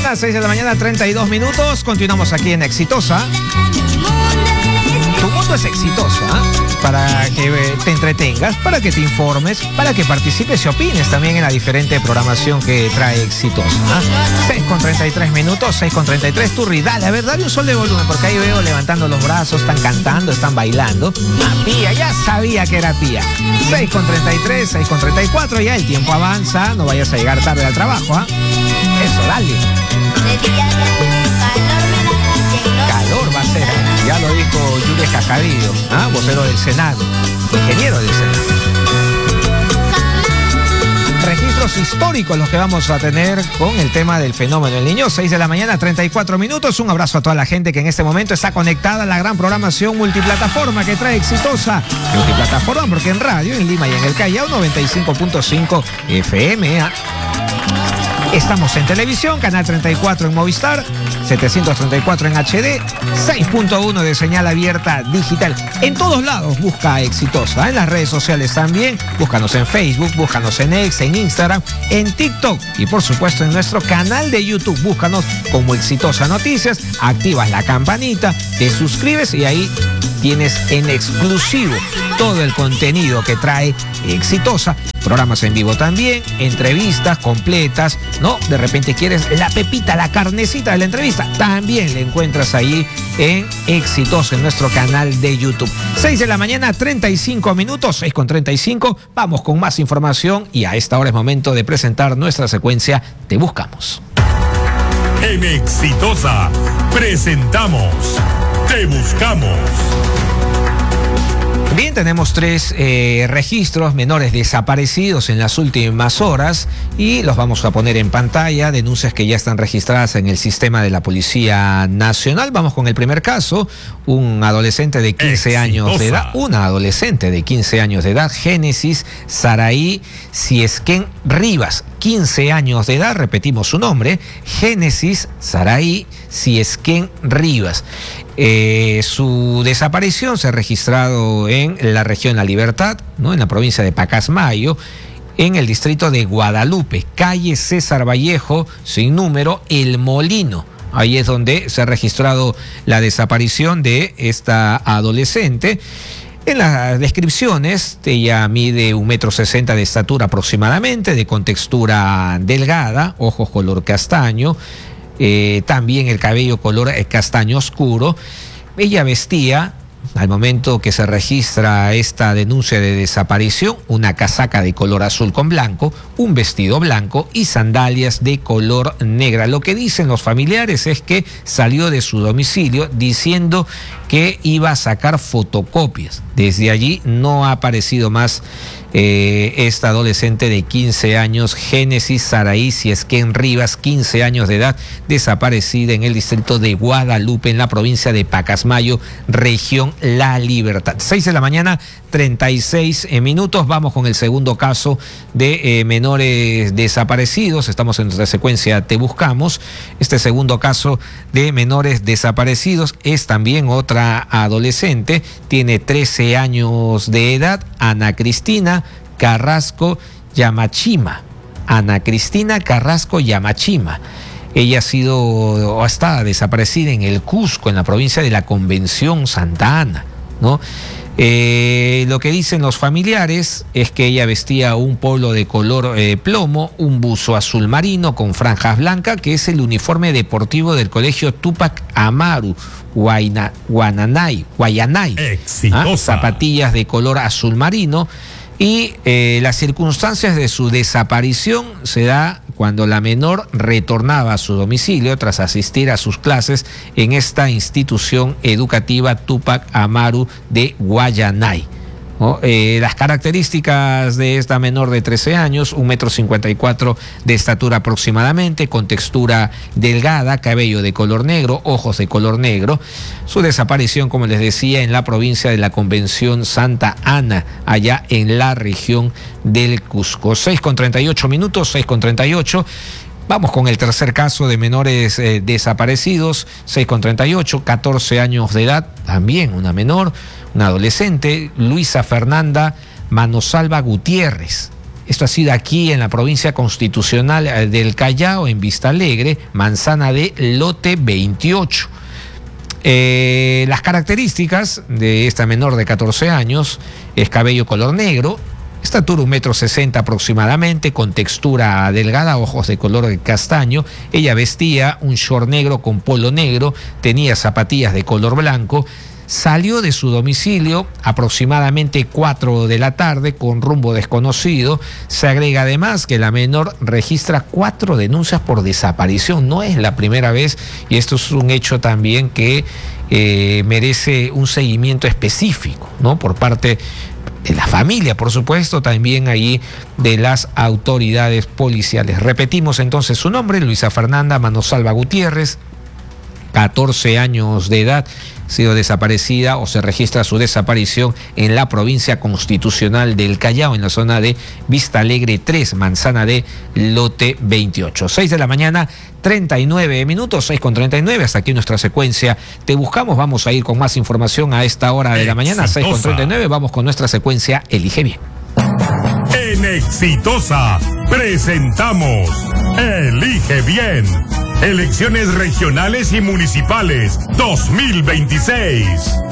mañana, 6 de la mañana, 32 minutos. Continuamos aquí en Exitosa. Tu mundo es exitoso, ¿eh? Para que te entretengas, para que te informes, para que participes y opines también en la diferente programación que trae Exitosa, ¿eh? 6:33 minutos, 6:33. Turri, dale, a ver, dale un sol de volumen, porque ahí veo levantando los brazos, están cantando, están bailando. Ah, Pía, ya sabía que era Pía. 6:33, 6:34, ya el tiempo avanza, no vayas a llegar tarde al trabajo, ¿ah? Eso, dale. Calor va a ser, ¿eh? Ya lo dijo Julio Cascadillo, ¿ah? Vocero del Senado, ingeniero del Senado. Registros históricos los que vamos a tener con el tema del fenómeno del Niño. 6 de la mañana, 34 minutos. Un abrazo a toda la gente que en este momento está conectada a la gran programación multiplataforma que trae Exitosa. Multiplataforma porque en radio, en Lima y en el Callao, 95.5 FM. Estamos en televisión, canal 34 en Movistar, 734 en HD, 6.1 de señal abierta digital. En todos lados busca Exitosa, en las redes sociales también. Búscanos en Facebook, búscanos en X, en Instagram, en TikTok y por supuesto en nuestro canal de YouTube. Búscanos como Exitosa Noticias, activas la campanita, te suscribes y ahí tienes en exclusivo todo el contenido que trae Exitosa. Programas en vivo también, entrevistas completas, ¿no? De repente quieres la pepita, la carnecita de la entrevista, también la encuentras ahí en Exitosa, en nuestro canal de YouTube. 6 de la mañana, 35 minutos, 6:35. Vamos con más información y a esta hora es momento de presentar nuestra secuencia Te Buscamos. En Exitosa presentamos Te Buscamos. Bien, tenemos 3 registros menores desaparecidos en las últimas horas y los vamos a poner en pantalla, denuncias que ya están registradas en el sistema de la Policía Nacional. Vamos con el primer caso, un adolescente de 15 años de edad, una adolescente de 15 años de edad, Génesis Saraí Ciesquén Rivas, 15 años de edad, repetimos su nombre, Génesis Saraí Ciesquén Rivas. Su desaparición se ha registrado en la región La Libertad, ¿no? En la provincia de Pacasmayo, en el distrito de Guadalupe, calle César Vallejo, sin número, El Molino. Ahí es donde se ha registrado la desaparición de esta adolescente. En las descripciones, ella mide 1,60 m de estatura aproximadamente, de contextura delgada, ojos color castaño, también el cabello color castaño oscuro. Ella vestía, al momento que se registra esta denuncia de desaparición, una casaca de color azul con blanco, un vestido blanco y sandalias de color negra. Lo que dicen los familiares es que salió de su domicilio diciendo que iba a sacar fotocopias. Desde allí no ha aparecido más esta adolescente de 15 años, Génesis Saraí Ciesquén Rivas, 15 años de edad, desaparecida en el distrito de Guadalupe, en la provincia de Pacasmayo, región La Libertad. 6 de la mañana, 36 minutos. Vamos con el segundo caso de menores desaparecidos. Estamos en nuestra secuencia Te Buscamos. Este segundo caso de menores desaparecidos es también otra adolescente. Tiene 13 años de edad, Ana Cristina Carrasco Yamachima. Ana Cristina Carrasco Yamachima. Ella está desaparecida en el Cusco, en la provincia de la Convención Santa Ana, ¿no? Lo que dicen los familiares es que ella vestía un polo de color plomo, un buzo azul marino con franjas blancas, que es el uniforme deportivo del colegio Tupac Amaru, Guayanay. Zapatillas de color azul marino. Y las circunstancias de su desaparición se da cuando la menor retornaba a su domicilio tras asistir a sus clases en esta institución educativa Tupac Amaru de Guayanay, ¿no? Las características de esta menor de 13 años, 1,54 m de estatura aproximadamente, con textura delgada, cabello de color negro, ojos de color negro. Su desaparición, como les decía, en la provincia de la Convención Santa Ana, allá en la región del Cusco. 6:38 minutos, 6:38. Vamos con el tercer caso de menores desaparecidos, 6:38, 14 años de edad, también una menor, una adolescente, Luisa Fernanda Manosalva Gutiérrez. Esto ha sido aquí en la provincia constitucional del Callao, en Vista Alegre, manzana de lote 28. Las características de esta menor de 14 años es cabello color negro, estatura 1,60 m aproximadamente, con textura delgada, ojos de color castaño. Ella vestía un short negro con polo negro, tenía zapatillas de color blanco. Salió de su domicilio aproximadamente 4 de la tarde con rumbo desconocido. Se agrega además que la menor registra 4 denuncias por desaparición. No es la primera vez, y esto es un hecho también que merece un seguimiento específico, ¿no? Por parte de la familia, por supuesto, también allí de las autoridades policiales. Repetimos entonces su nombre: Luisa Fernanda Manosalva Gutiérrez, 14 años de edad, ha sido desaparecida, o se registra su desaparición en la provincia constitucional del Callao, en la zona de Vista Alegre 3, manzana de lote 28. 6 de la mañana, 39 minutos, 6:39, hasta aquí nuestra secuencia Te Buscamos. Vamos a ir con más información a esta hora de la mañana, 6:39, vamos con nuestra secuencia Elige Bien. En Exitosa presentamos Elige Bien. Elecciones regionales y municipales 2026.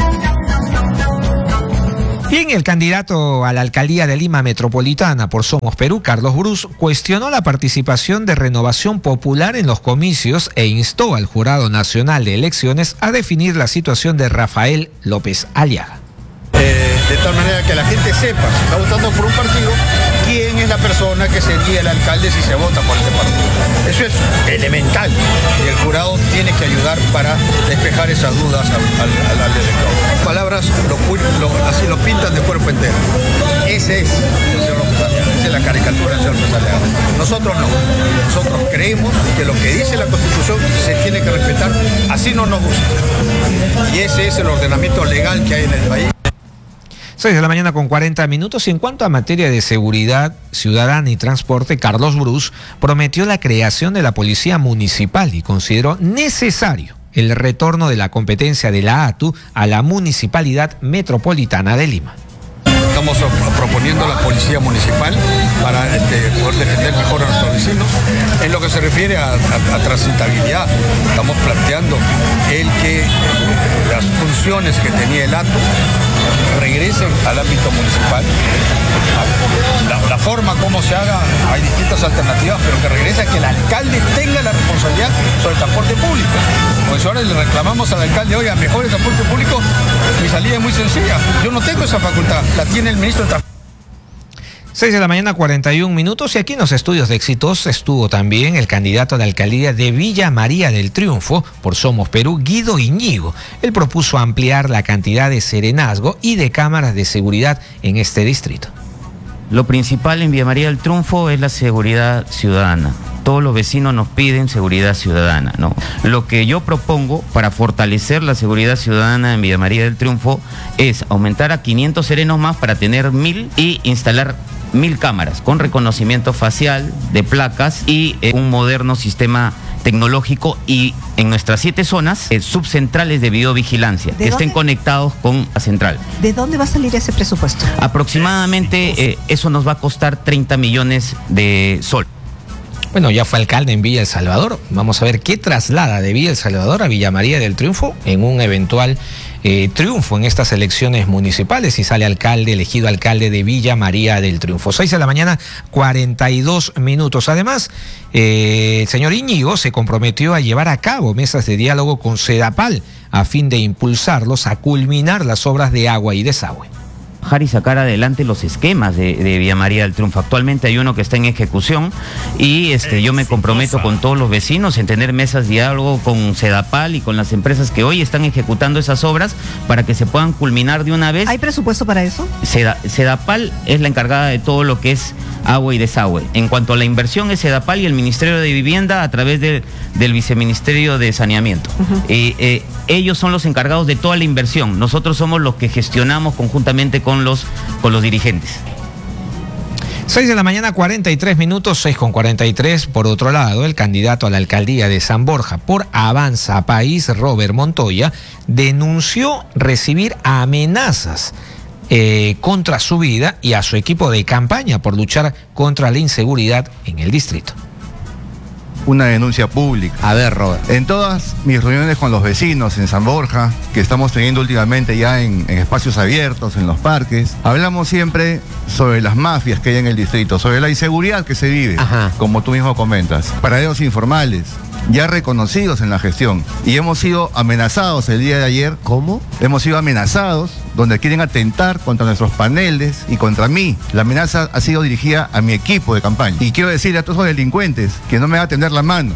Bien, el candidato a la alcaldía de Lima Metropolitana por Somos Perú, Carlos Brus, cuestionó la participación de Renovación Popular en los comicios e instó al Jurado Nacional de Elecciones a definir la situación de Rafael López Aliaga. De tal manera que la gente sepa, si está votando por un partido, quién es la persona que sería el alcalde si se vota por ese partido. Eso es elemental y el jurado tiene que ayudar para despejar esas dudas al elector. Palabras así lo pintan de cuerpo entero. Ese es el señor López Aliaga, esa es la caricatura del señor López Aliaga. Nosotros no, nosotros creemos que lo que dice la Constitución se tiene que respetar, así no nos gusta. Y ese es el ordenamiento legal que hay en el país. 6 de la mañana con 40 minutos. Y en cuanto a materia de seguridad ciudadana y transporte, Carlos Brus prometió la creación de la Policía Municipal y consideró necesario el retorno de la competencia de la ATU a la Municipalidad Metropolitana de Lima. Estamos proponiendo la policía municipal para poder defender mejor a nuestros vecinos. En lo que se refiere a transitabilidad, estamos planteando el que las funciones que tenía el ATU regresen al ámbito municipal. La forma como se haga, hay distintas alternativas, pero que regrese a que el alcalde tenga la responsabilidad sobre el transporte público. Pues ahora le reclamamos al alcalde: oiga, mejor el transporte público. Mi salida es muy sencilla, yo no tengo esa facultad, la tiene el ministro de Transporte. 6 de la mañana, 41 minutos, y aquí en los estudios de Exitosa estuvo también el candidato a la alcaldía de Villa María del Triunfo por Somos Perú, Guido Iñigo. Él propuso ampliar la cantidad de serenazgo y de cámaras de seguridad en este distrito. Lo principal en Villa María del Triunfo es la seguridad ciudadana. Todos los vecinos nos piden seguridad ciudadana, ¿no? Lo que yo propongo para fortalecer la seguridad ciudadana en Villa María del Triunfo es aumentar a 500 serenos más para tener 1000 y instalar 1000 cámaras con reconocimiento facial de placas y un moderno sistema tecnológico, y en nuestras 7 zonas subcentrales de videovigilancia que estén conectados con la central. ¿De dónde va a salir ese presupuesto? Aproximadamente eso nos va a costar 30 millones de soles. Bueno, ya fue alcalde en Villa El Salvador. Vamos a ver qué traslada de Villa El Salvador a Villa María del Triunfo en un eventual triunfo en estas elecciones municipales, y sale alcalde, elegido alcalde de Villa María del Triunfo. 6 de la mañana, 42 minutos. Además, el señor Iñigo se comprometió a llevar a cabo mesas de diálogo con Sedapal a fin de impulsarlos a culminar las obras de agua y desagüe Y sacar adelante los esquemas de Villa María del Triunfo. Actualmente hay uno que está en ejecución y yo me comprometo con todos los vecinos en tener mesas de diálogo con Sedapal y con las empresas que hoy están ejecutando esas obras para que se puedan culminar de una vez. ¿Hay presupuesto para eso? Sedapal es la encargada de todo lo que es agua y desagüe. En cuanto a la inversión, es Sedapal y el Ministerio de Vivienda a través del Viceministerio de Saneamiento. Ellos son los encargados de toda la inversión. Nosotros somos los que gestionamos conjuntamente con los dirigentes. 6 de la mañana, 43 minutos, 6:43. Por otro lado, el candidato a la alcaldía de San Borja por Avanza País, Robert Montoya, denunció recibir amenazas contra su vida y a su equipo de campaña por luchar contra la inseguridad en el distrito. Una denuncia pública. A ver, Robert. En todas mis reuniones con los vecinos en San Borja, que estamos teniendo últimamente ya en espacios abiertos, en los parques, hablamos siempre sobre las mafias que hay en el distrito, sobre la inseguridad que se vive, como tú mismo comentas. Paraderos informales, ya reconocidos en la gestión. Y hemos sido amenazados el día de ayer. ¿Cómo? Hemos sido amenazados, donde quieren atentar contra nuestros paneles y contra mí. La amenaza ha sido dirigida a mi equipo de campaña. Y quiero decirle a todos los delincuentes que no me va a tender la mano.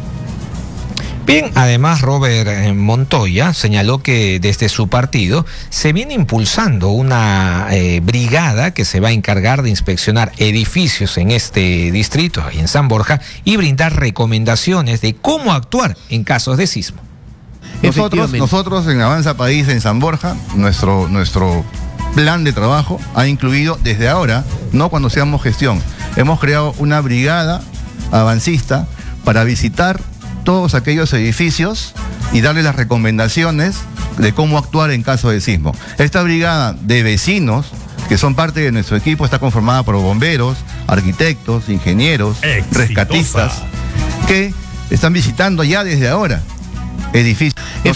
Bien, además Robert Montoya señaló que desde su partido se viene impulsando una brigada que se va a encargar de inspeccionar edificios en este distrito, ahí en San Borja, y brindar recomendaciones de cómo actuar en casos de sismo. Nosotros en Avanza País en San Borja, nuestro plan de trabajo ha incluido desde ahora, no cuando seamos gestión, hemos creado una brigada avancista para visitar todos aquellos edificios y darle las recomendaciones de cómo actuar en caso de sismo. Esta brigada de vecinos, que son parte de nuestro equipo, está conformada por bomberos, arquitectos, ingenieros, rescatistas, que están visitando ya desde ahora edificios.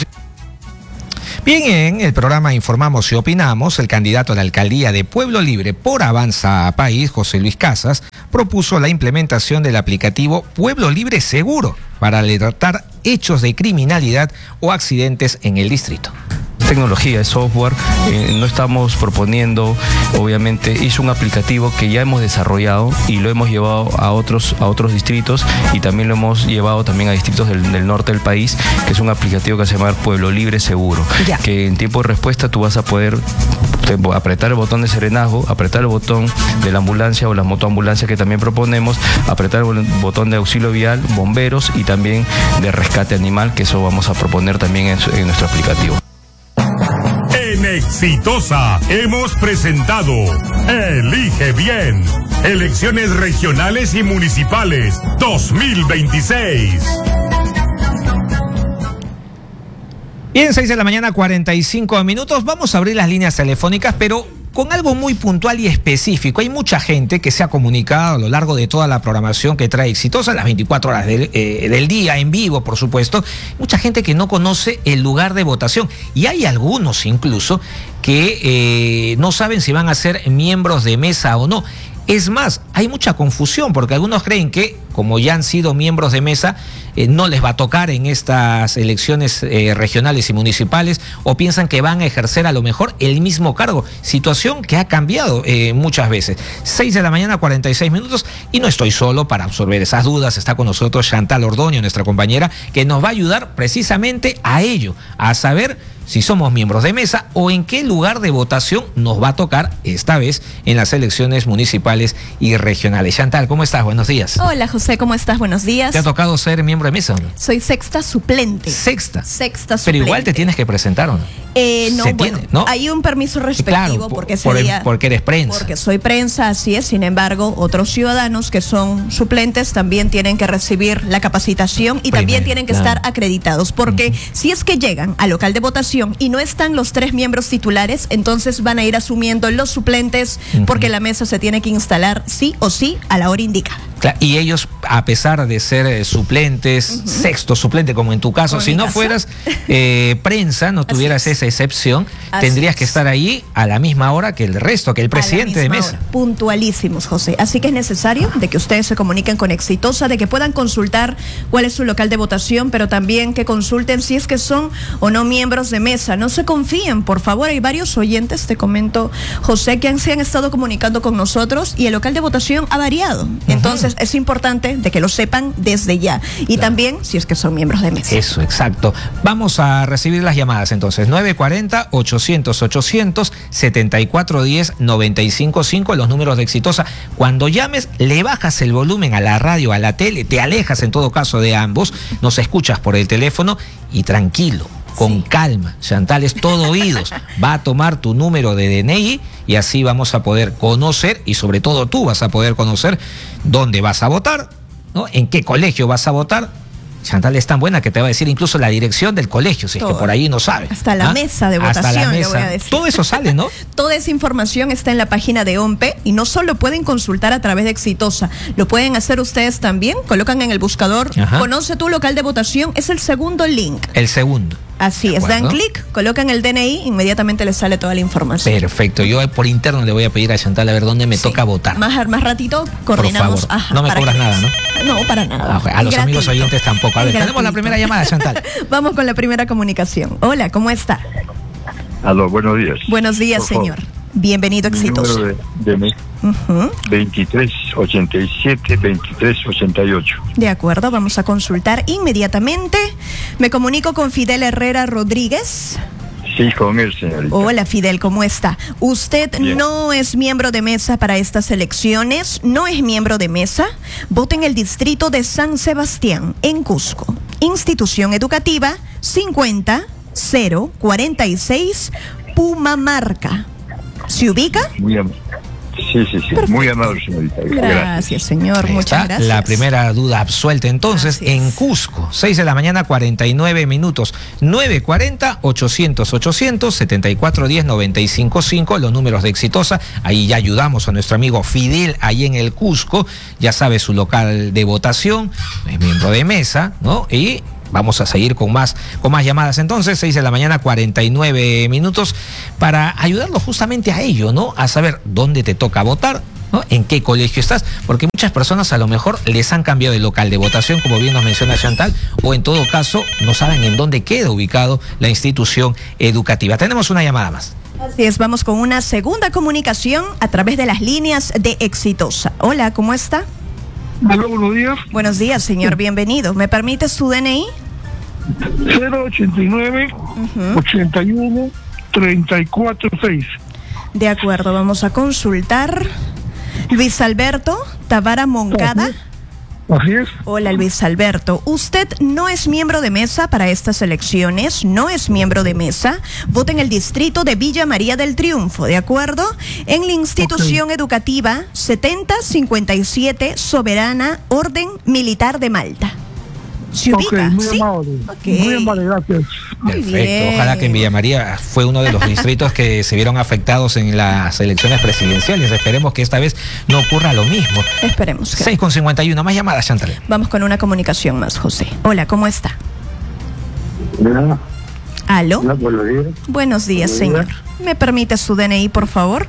Bien, en el programa Informamos y Opinamos, el candidato a la alcaldía de Pueblo Libre por Avanza País, José Luis Casas, propuso la implementación del aplicativo Pueblo Libre Seguro para alertar hechos de criminalidad o accidentes en el distrito. Tecnología, es software, no estamos proponiendo, obviamente, es un aplicativo que ya hemos desarrollado y lo hemos llevado a otros distritos y también lo hemos llevado también a distritos del norte del país, que es un aplicativo que se llama Pueblo Libre Seguro, que en tiempo de respuesta tú vas a poder apretar el botón de serenazgo, apretar el botón de la ambulancia o la motoambulancia que también proponemos, apretar el botón de auxilio vial, bomberos y también de rescate animal, que eso vamos a proponer también en nuestro aplicativo. En Exitosa hemos presentado Elige Bien, elecciones regionales y municipales 2026. Bien, 6 de la mañana, 45 minutos. Vamos a abrir las líneas telefónicas, pero con algo muy puntual y específico. Hay mucha gente que se ha comunicado a lo largo de toda la programación que trae Exitosa, las 24 horas del día, en vivo, por supuesto. Mucha gente que no conoce el lugar de votación. Y hay algunos incluso que no saben si van a ser miembros de mesa o no. Es más, hay mucha confusión porque algunos creen que, como ya han sido miembros de mesa, no les va a tocar en estas elecciones regionales y municipales, o piensan que van a ejercer a lo mejor el mismo cargo, situación que ha cambiado muchas veces. 6 de la mañana, 46 minutos, y no estoy solo para absorber esas dudas. Está con nosotros Chantal Ordoño, nuestra compañera, que nos va a ayudar precisamente a ello, a saber si somos miembros de mesa o en qué lugar de votación nos va a tocar esta vez en las elecciones municipales y regionales. Chantal, ¿cómo estás? Buenos días. Hola, José, ¿cómo estás? Buenos días. ¿Te ha tocado ser miembro de mesa o no? Soy sexta suplente. ¿Sexta? Sexta suplente. Pero igual te tienes que presentar, ¿o no? No, bueno, ¿no? Hay un permiso respectivo, claro, porque eres prensa. Porque soy prensa, así es. Sin embargo, otros ciudadanos que son suplentes también tienen que recibir la capacitación y también tienen que estar acreditados. Porque si es que llegan al local de votación y no están los 3 miembros titulares, entonces van a ir asumiendo los suplentes porque la mesa se tiene que instalar sí o sí a la hora indicada. Claro, y ellos, a pesar de ser suplentes, sexto suplente, como en tu caso, si no fueras prensa, no tuvieras esa excepción, tendrías que estar ahí a la misma hora que el resto, que el presidente de mesa. Puntualísimos, José. Así que es necesario de que ustedes se comuniquen con Exitosa, de que puedan consultar cuál es su local de votación, pero también que consulten si es que son o no miembros de mesa. No se confíen, por favor. Hay varios oyentes, te comento, José, que se han estado comunicando con nosotros y el local de votación ha variado. Entonces, es importante de que lo sepan desde ya. Y también si es que son miembros de mesa. Eso, exacto. Vamos a recibir las llamadas entonces. 940-800-800, 7410-955, los números de Exitosa. Cuando llames, le bajas el volumen a la radio, a la tele, te alejas en todo caso de ambos, nos escuchas por el teléfono y tranquilo, con calma. Chantal es todo oídos. Va a tomar tu número de DNI y así vamos a poder conocer, y sobre todo tú vas a poder conocer dónde vas a votar, ¿no? En qué colegio vas a votar, Chantal es tan buena que te va a decir incluso la dirección del colegio, si es que por ahí no sabe. Hasta la mesa de votación, Hasta la mesa. le voy a decir. Todo eso sale, ¿no? Toda esa información está en la página de OMPE y no solo pueden consultar a través de Exitosa, lo pueden hacer ustedes también. Colocan en el buscador, conoce tu local de votación, es el segundo link. El segundo. Así es, dan clic, colocan el DNI, inmediatamente les sale toda la información. Perfecto, yo por interno le voy a pedir a Chantal a ver dónde me toca votar. Más ratito coordinamos. Por favor, no me cobras nada, ¿no? No, para nada. A los amigos oyentes tampoco. A ver, tenemos la primera llamada, Chantal. Vamos con la primera comunicación. Hola, ¿cómo está? Aló, buenos días. Buenos días, señor. Bienvenido, Exitoso. De 2387-2388. De acuerdo, vamos a consultar inmediatamente. Me comunico con Fidel Herrera Rodríguez. Sí, con él, señorita. Hola, Fidel, ¿cómo está? Usted no es miembro de mesa para estas elecciones, no es miembro de mesa. Vota en el distrito de San Sebastián, en Cusco. Institución educativa 50046 Pumamarca. ¿Se ubica? Muy amable. Sí. Muy amable, señorita. Gracias, señor. Muchas gracias. La primera duda absuelta. Entonces, en Cusco, 6 de la mañana, 49 minutos. 940-800-800-7410-955, los números de Exitosa. Ahí ya ayudamos a nuestro amigo Fidel, ahí en el Cusco. Ya sabe su local de votación. Es miembro de mesa, ¿no? Y vamos a seguir con más llamadas. Entonces, 6 de la mañana, 49 minutos, para ayudarlo justamente a ello, ¿no? A saber dónde te toca votar, ¿no? En qué colegio estás, porque muchas personas a lo mejor les han cambiado de local de votación, como bien nos menciona Chantal, o en todo caso no saben en dónde queda ubicado la institución educativa. Tenemos una llamada más. Así es, vamos con una segunda comunicación a través de las líneas de Exitosa. Hola, ¿cómo está? Hola, buenos días. Buenos días, señor, bienvenido. ¿Me permite su DNI? 089 81 346. De acuerdo, vamos a consultar. Luis Alberto Tavara Moncada. Así es. Hola, Luis Alberto. Usted no es miembro de mesa para estas elecciones, no es miembro de mesa. Vota en el distrito de Villa María del Triunfo, ¿de acuerdo? En la institución educativa 7057 Soberana Orden Militar de Malta. ¿Se ubica? Muy amable. Muy amable, gracias. Perfecto. Ojalá que en Villa María fue uno de los distritos que se vieron afectados en las elecciones presidenciales. Esperemos que esta vez no ocurra lo mismo. Esperemos que 6:51, más llamadas, Chantal. Vamos con una comunicación más, José. Hola, ¿cómo está? Hola. ¿Aló? Hola, buenos días. Buenos días, señor. ¿Me permite su DNI, por favor?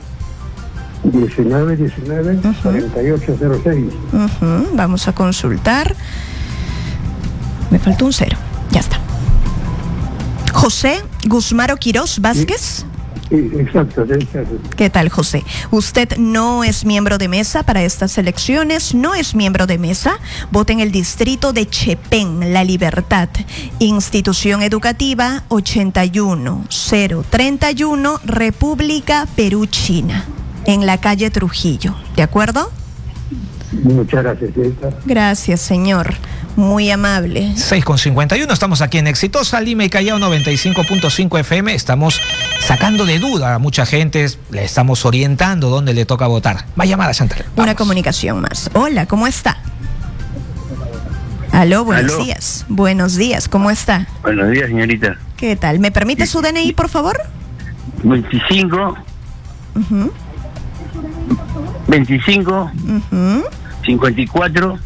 1919 4806. Vamos a consultar. Me faltó un 0. Ya está. José Guzmaro Quirós Vázquez. Sí, exacto. ¿Qué tal, José? Usted no es miembro de mesa para estas elecciones, no es miembro de mesa. Vota en el distrito de Chepén, La Libertad. Institución educativa 81031, República Perú, China. En la calle Trujillo. ¿De acuerdo? Muchas gracias, señorita. Gracias, señor. Muy amable. 6:51, estamos aquí en Exitosa, Lima y Callao 95.5 FM. Estamos sacando de duda a mucha gente, le estamos orientando dónde le toca votar. Más llamada, Chantal. Una comunicación más. Hola, ¿cómo está? Aló, buenos días. Buenos días, ¿cómo está? Buenos días, señorita. ¿Qué tal? ¿Me permite su DNI, por favor? 25 54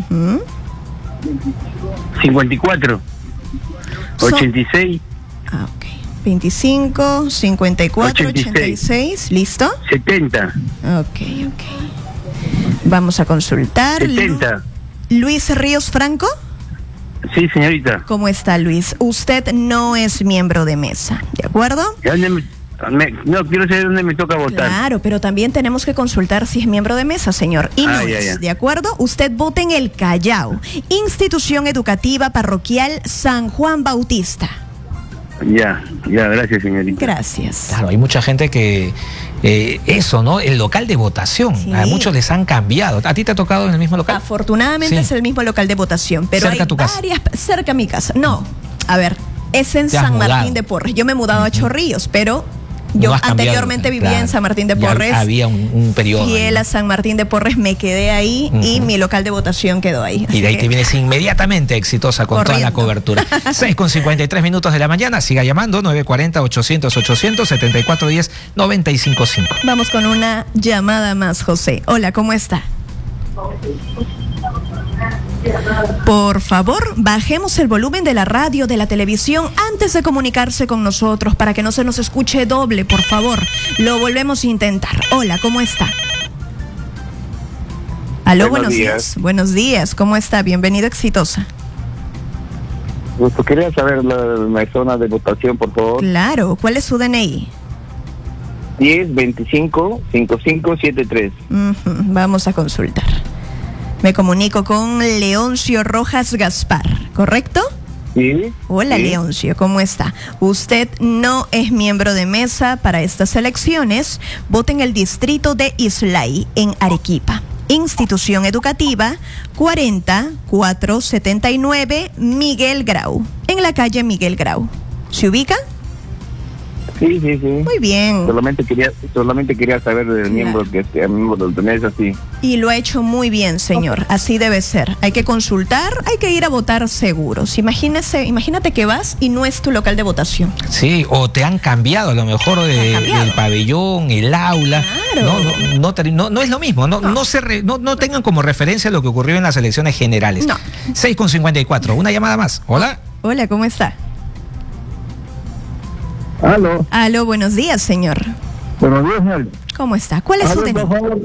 54 86. Ah, ok. 25 54 86. ¿Listo? 70. Ok. Vamos a consultar. 70. Luis Ríos Franco. Sí, señorita. ¿Cómo está, Luis? Usted no es miembro de mesa, ¿de acuerdo? No, quiero saber dónde me toca votar. Claro, pero también tenemos que consultar si es miembro de mesa, señor. Y no es, ¿de acuerdo? Usted vota en el Callao, Institución Educativa Parroquial San Juan Bautista. Ya, gracias, señorita. Gracias. Claro, hay mucha gente que eso, ¿no? El local de votación, sí. A muchos les han cambiado. ¿A ti te ha tocado en el mismo local? Afortunadamente sí. Es el mismo local de votación, pero cerca hay tu casa. Cerca a mi casa. No, a ver, es en San Martín de Porres. Yo me he mudado a Chorrillos, pero Yo No has cambiado, anteriormente vivía claro. en San Martín de Ya Porres. había un periodo. Fiel ahí. a San Martín de Porres, me quedé ahí y mi local de votación quedó ahí. Y de ahí Así te vienes inmediatamente exitosa con toda la Corriendo. cobertura. 6:53 de la mañana. Siga llamando 940-800-800-7410-955. Vamos con una llamada más, José. Hola, ¿cómo está? Por favor, bajemos el volumen de la radio, de la televisión, antes de comunicarse con nosotros, para que no se nos escuche doble, por favor. Lo volvemos a intentar. Hola, ¿cómo está? Aló, buenos días. Buenos días, ¿cómo está? Bienvenido, Exitosa. Quería saber la zona de votación, por favor. Claro, ¿cuál es su DNI? 10-25-5573. Vamos a consultar. Me comunico con Leoncio Rojas Gaspar, ¿correcto? Sí. Hola, sí. Leoncio, ¿cómo está? Usted no es miembro de mesa para estas elecciones. Vota en el distrito de Islay, en Arequipa. Institución Educativa 40479 Miguel Grau, en la calle Miguel Grau. ¿Se ubica? Sí. Muy bien. Solamente quería saber del miembro que miembro del mesa, sí. Y lo ha hecho muy bien, señor. Así debe ser. Hay que consultar, hay que ir a votar seguros. Imagínate que vas y no es tu local de votación. Sí, o te han cambiado a lo mejor del pabellón, el aula. Claro. No es lo mismo. No tengan como referencia lo que ocurrió en las elecciones generales. No. 6:54. Una llamada más. Hola. Hola, ¿cómo está? Aló. Aló, buenos días, señor. Buenos días, señor. ¿Cómo está? ¿Cuál es su Por DNI? favor.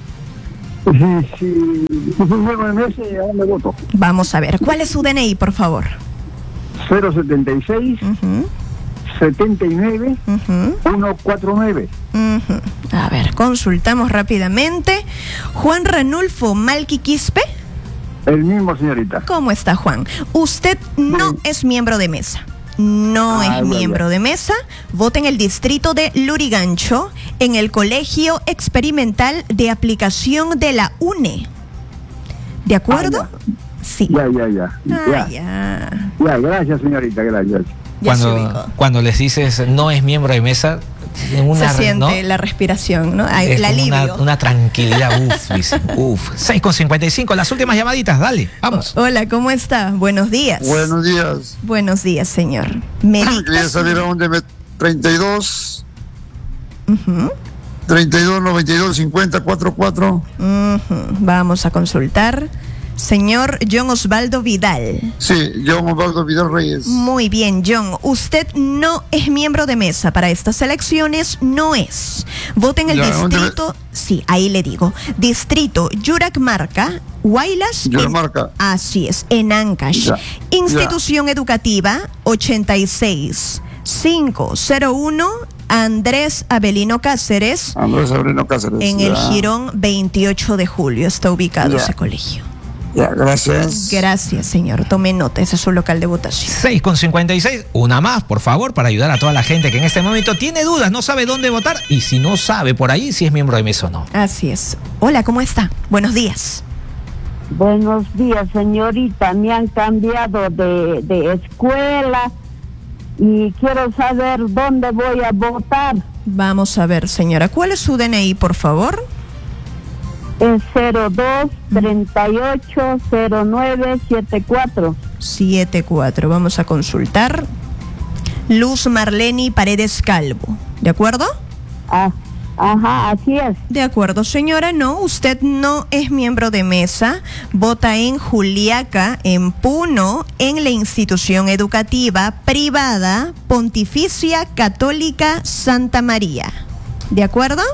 Si fuera en ese, ¿a dónde voto? Vamos a ver, ¿cuál es su DNI, por favor? 076 79 149. A ver, consultamos rápidamente. Juan Ranulfo Malqui Quispe. El mismo, señorita. ¿Cómo está, Juan? Usted no es miembro de mesa. No es miembro de mesa. Vota en el distrito de Lurigancho, en el Colegio Experimental de Aplicación de la UNE. ¿De acuerdo? Sí. Ya. Ya. Gracias, señorita, gracias. Ya se ubicó. Cuando les dices no es miembro de mesa, Se siente la respiración, ¿no? Es El como alivio. una tranquilidad, dicen, 6:55, las últimas llamaditas, dale, vamos. Hola, ¿cómo está? Buenos días. Buenos días. Buenos días, señor. ¿Me Quería saber a dónde me... 32... 32, 92, 50, 44. Vamos a consultar. Señor John Osvaldo Vidal. Sí, John Osvaldo Vidal Reyes. Muy bien, John. Usted no es miembro de mesa para estas elecciones, no es. Vota en el distrito, sí, ahí le digo. Distrito Yuracmarca, Huaylas. Yuracmarca. Así es, en Ancash. Institución Educativa 86501 Andrés Avelino Cáceres. Andrés Avelino Cáceres. En el Jirón 28 de julio está ubicado ese colegio. Ya, gracias. Gracias, señor. Tome nota, ese es su local de votación. 6:56, una más, por favor, para ayudar a toda la gente que en este momento tiene dudas, no sabe dónde votar y si no sabe por ahí si es miembro de mesa o no. Así es. Hola, ¿cómo está? Buenos días. Buenos días, señorita. Me han cambiado de escuela y quiero saber dónde voy a votar. Vamos a ver, señora. ¿Cuál es su DNI, por favor? Es 02-3809-74. 74. Vamos a consultar. Luz Marleni Paredes Calvo. ¿De acuerdo? Ajá, así es. De acuerdo, señora. No, usted no es miembro de mesa. Vota en Juliaca, en Puno, en la institución educativa privada Pontificia Católica Santa María. ¿De acuerdo?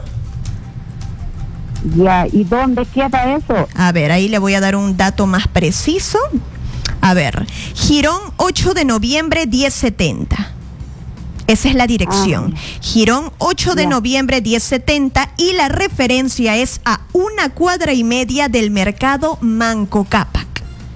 Ya, ¿y dónde queda eso? A ver, ahí le voy a dar un dato más preciso. A ver, Jirón 8 de noviembre 1070. Esa es la dirección. Jirón 8 de noviembre 1070 y la referencia es a 1 cuadra y media del mercado Manco Cápac.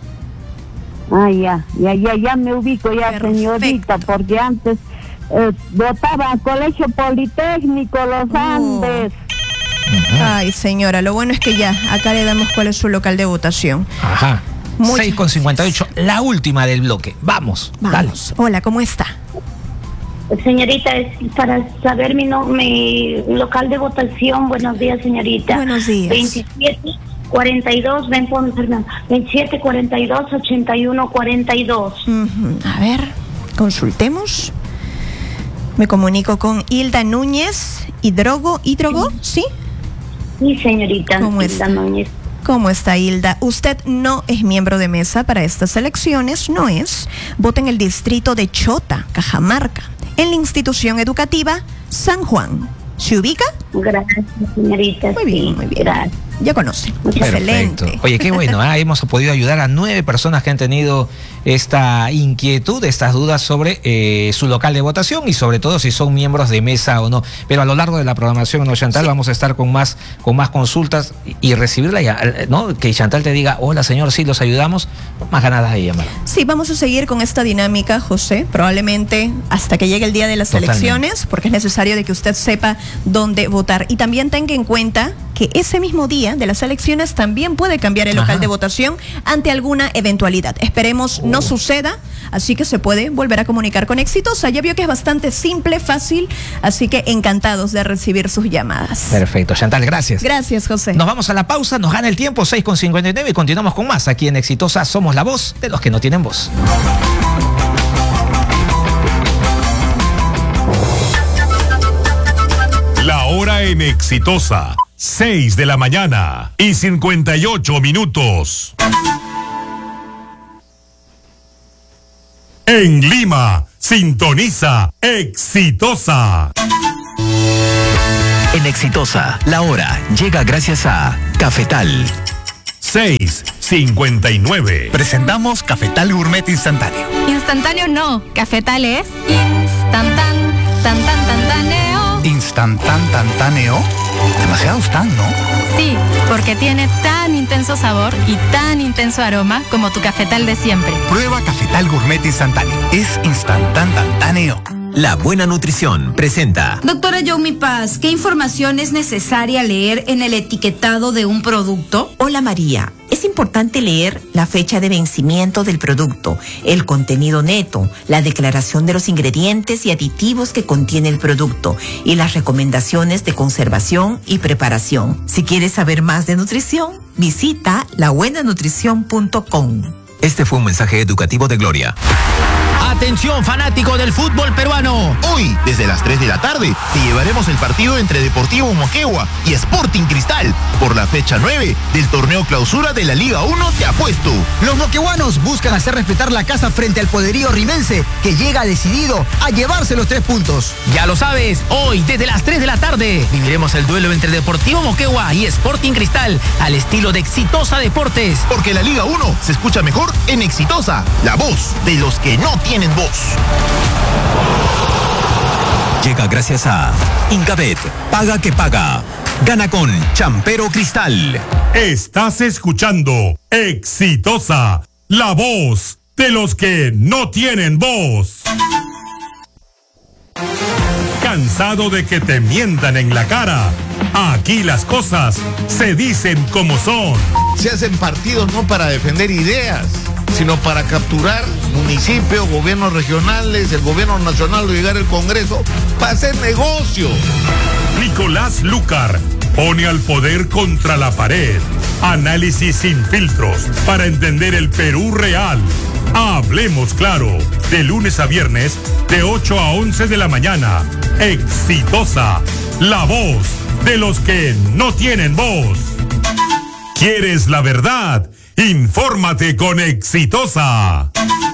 Ya me ubico ya, señorita, porque antes votaba al Colegio Politécnico Los Andes. Ay, señora, lo bueno es que ya, acá le damos cuál es su local de votación. Ajá. 6:58, la última del bloque. Vamos, dale. Hola, ¿cómo está? Señorita, es para saber mi local de votación. Buenos días, señorita. Buenos días. 2742, ven por Fernando. 2742, 8142. A ver, consultemos. Me comunico con Hilda Núñez. ¿Hidrogo? ¿Sí? Sí, señorita. ¿Cómo Hilda está? Núñez. ¿Cómo está, Hilda? Usted no es miembro de mesa para estas elecciones, no es. Vota en el distrito de Chota, Cajamarca, en la institución educativa San Juan. ¿Se ubica? Gracias, señorita. Muy bien, muy bien. Gracias. Ya conoce. Perfecto. Excelente. Oye, qué bueno, hemos podido ayudar a 9 personas que han tenido esta inquietud, estas dudas sobre su local de votación y sobre todo si son miembros de mesa o no. Pero a lo largo de la programación, ¿no, Chantal? Sí. Vamos a estar con más consultas y recibirla, ¿no? Que Chantal te diga, hola señor, sí, los ayudamos, más ganadas de llamar. Sí, vamos a seguir con esta dinámica, José, probablemente hasta que llegue el día de las elecciones, porque es necesario de que usted sepa dónde votar. Y también tenga en cuenta que ese mismo día de las elecciones también puede cambiar el local de votación ante alguna eventualidad. Esperemos no suceda, así que se puede volver a comunicar con Exitosa. Ya vio que es bastante simple, fácil, así que encantados de recibir sus llamadas. Perfecto, Chantal, gracias. Gracias, José. Nos vamos a la pausa, nos gana el tiempo, 6:59 y continuamos con más. Aquí en Exitosa somos la voz de los que no tienen voz. La hora en Exitosa, 6 de la mañana y 58 minutos. En Lima, sintoniza Exitosa. En Exitosa, la hora llega gracias a Cafetal. 6:59. Presentamos Cafetal Gourmet Instantáneo. Instantáneo no, Cafetal es instantáneo. ¿Instantáneo? Demasiado instant, ¿no? Sí, porque tiene tan intenso sabor y tan intenso aroma como tu cafetal de siempre. Prueba Cafetal Gourmet Instantáneo. Es instantáneo. La buena nutrición presenta. Doctora Yomi Paz, ¿qué información es necesaria leer en el etiquetado de un producto? Hola María, es importante leer la fecha de vencimiento del producto, el contenido neto, la declaración de los ingredientes y aditivos que contiene el producto y las recomendaciones de conservación y preparación. Si quieres saber más de nutrición, visita labuenanutrición.com. Este fue un mensaje educativo de Gloria. Atención, fanático del fútbol peruano. Hoy, desde las 3 de la tarde, te llevaremos el partido entre Deportivo Moquegua y Sporting Cristal por la fecha 9 del torneo clausura de la Liga 1 Te Apuesto. Los moqueguanos buscan hacer respetar la casa frente al poderío rimense, que llega decidido a llevarse los 3 puntos. Ya lo sabes, hoy, desde las 3 de la tarde, viviremos el duelo entre Deportivo Moquegua y Sporting Cristal, al estilo de Exitosa Deportes. Porque la Liga 1 se escucha mejor en Exitosa, la voz de los que no tienen voz. Llega gracias a Incabet, paga que paga. Gana con Champero Cristal. Estás escuchando Exitosa, la voz de los que no tienen voz. ¿Cansado de que te mientan en la cara? Aquí las cosas se dicen como son. Se hacen partidos no para defender ideas, sino para capturar municipios, gobiernos regionales, el gobierno nacional o llegar al Congreso para hacer negocio. Nicolás Lucar pone al poder contra la pared. Análisis sin filtros para entender el Perú real. Hablemos claro, de lunes a viernes, de 8 a 11 de la mañana. Exitosa, la voz de los que no tienen voz. ¿Quieres la verdad? Infórmate con Exitosa.